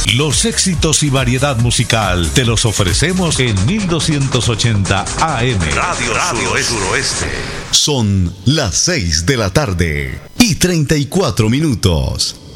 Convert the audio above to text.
Los éxitos y variedad musical te los ofrecemos en 1280 AM. Radio Suroeste. Son las 6 de la tarde y 34 minutos.